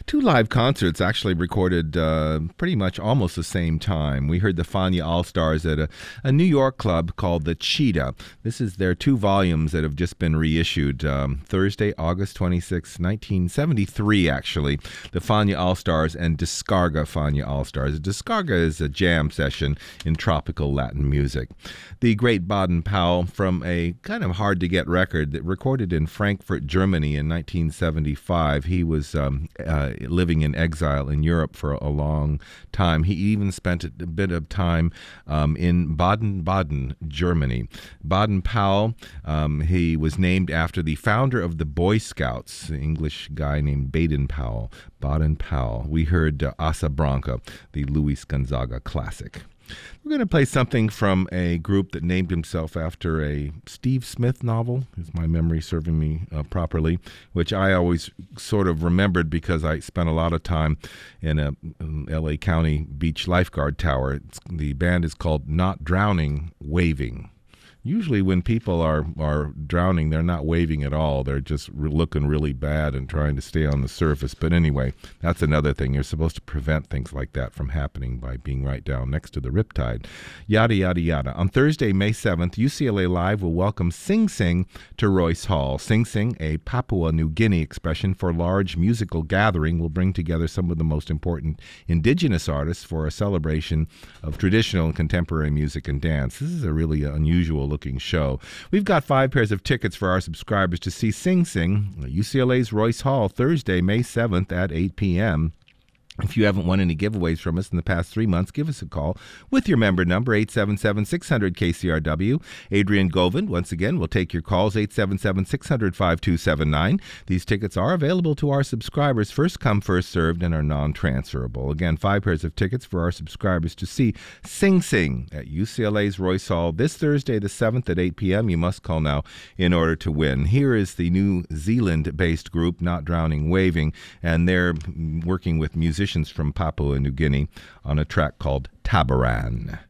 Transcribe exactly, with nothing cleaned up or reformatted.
Two live concerts actually recorded uh, pretty much almost the same time. We heard the Fania All-Stars at a, a New York club called the Cheetah. This is their two volumes that have just been reissued. Um, Thursday, August twenty-sixth, nineteen seventy-three, actually. The Fania All-Stars and Descarga Fania All-Stars. Descarga is a jam session in tropical Latin music. The great Baden Powell, from a kind of hard-to-get record that recorded in Frankfurt, Germany in nineteen seventy-five. He was um, uh, living in exile in Europe for a long time. He even spent a bit of time um, in Baden-Baden, Germany. Baden Powell, um, he was named after the founder of the Boy Scouts, an English guy named Baden Powell. Baden Powell. We heard uh, Asa Branca, the Luis Gonzaga classic. We're going to play something from a group that named himself after a Steve Smith novel, is my memory serving me uh, properly, which I always sort of remembered because I spent a lot of time in a um, L A County beach lifeguard tower. It's, the band is called Not Drowning, Waving. Usually when people are, are drowning, they're not waving at all. They're just re- looking really bad and trying to stay on the surface. But anyway, that's another thing. You're supposed to prevent things like that from happening by being right down next to the riptide. Yada, yada, yada. On Thursday, May seventh, U C L A Live will welcome Sing Sing to Royce Hall. Sing Sing, a Papua New Guinea expression for large musical gathering, will bring together some of the most important indigenous artists for a celebration of traditional and contemporary music and dance. This is a really unusual looking show. We've got five pairs of tickets for our subscribers to see Sing Sing at U C L A's Royce Hall Thursday, May seventh at eight p.m. If you haven't won any giveaways from us in the past three months, give us a call with your member number, eight seven seven, six hundred, K C R W. Adrian Govind, once again, will take your calls, eight seven seven, six hundred, five two seven nine. These tickets are available to our subscribers, first come, first served, and are non-transferable. Again, five pairs of tickets for our subscribers to see Sing Sing at U C L A's Royce Hall this Thursday, the seventh at eight p.m. You must call now in order to win. Here is the New Zealand-based group, Not Drowning, Waving, and they're working with musicians from Papua New Guinea on a track called Tabaran.